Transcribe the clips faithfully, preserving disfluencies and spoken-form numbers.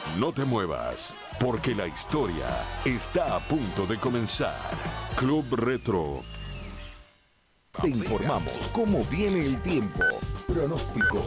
No te muevas, porque la historia está a punto de comenzar. Club Retro. Te informamos cómo viene el tiempo. Pronóstico.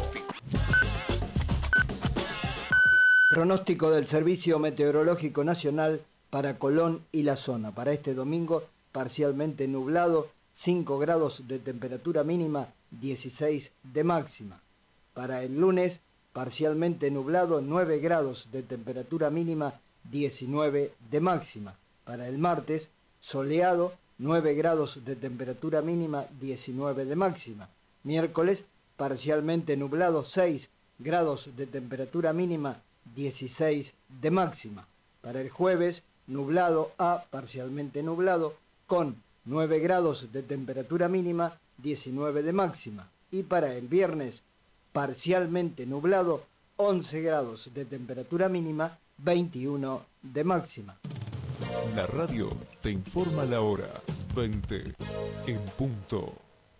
Pronóstico del Servicio Meteorológico Nacional para Colón y la zona. Para este domingo, parcialmente nublado, cinco grados de temperatura mínima, dieciséis de máxima. Para el lunes, parcialmente nublado, nueve grados de temperatura mínima, diecinueve de máxima. Para el martes, soleado, nueve grados de temperatura mínima, diecinueve de máxima. Miércoles, parcialmente nublado, seis grados de temperatura mínima, dieciséis de máxima. Para el jueves, nublado a parcialmente nublado, con nueve grados de temperatura mínima, diecinueve de máxima. Y para el viernes, parcialmente nublado, once grados de temperatura mínima, veintiuno de máxima. La radio te informa la hora, veinte en punto.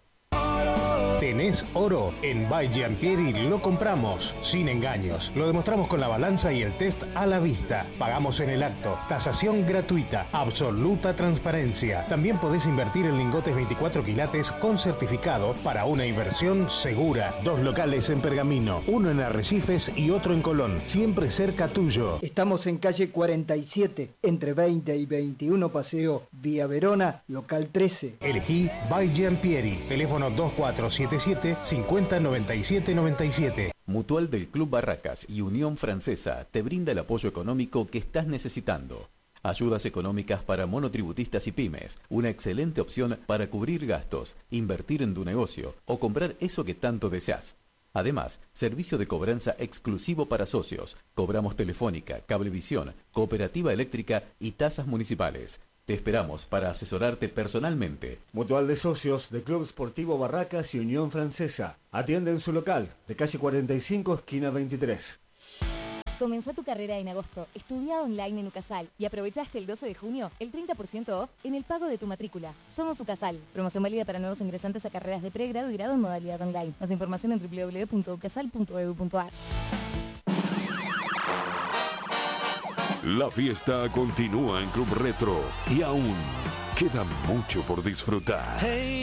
¿Tenés oro? En By Giampieri lo compramos, sin engaños. Lo demostramos con la balanza y el test a la vista. Pagamos en el acto. Tasación gratuita. Absoluta transparencia. También podés invertir en lingotes veinticuatro quilates con certificado para una inversión segura. Dos locales en Pergamino, uno en Arrecifes y otro en Colón. Siempre cerca tuyo. Estamos en calle cuarenta y siete, entre veinte y veintiuno, Paseo Vía Verona, local trece. Elegí By Giampieri. Teléfono dos cuatro siete siete, cincuenta noventa y siete noventa y siete. Mutual del Club Barracas y Unión Francesa te brinda el apoyo económico que estás necesitando. Ayudas económicas para monotributistas y pymes, una excelente opción para cubrir gastos, invertir en tu negocio o comprar eso que tanto deseas. Además, servicio de cobranza exclusivo para socios. Cobramos telefónica, cablevisión, cooperativa eléctrica y tasas municipales. Te esperamos para asesorarte personalmente. Mutual de Socios de Club Sportivo Barracas y Unión Francesa. Atiende en su local, de calle cuarenta y cinco, esquina veintitrés. Comenzó tu carrera en agosto, estudia online en Ucasal y aprovechaste el doce de junio el treinta por ciento off en el pago de tu matrícula. Somos Ucasal, promoción válida para nuevos ingresantes a carreras de pregrado y grado en modalidad online. Más información en doble u doble u doble u punto ucasal punto e d u punto a r. La fiesta continúa en Club Retro y aún queda mucho por disfrutar. Hey.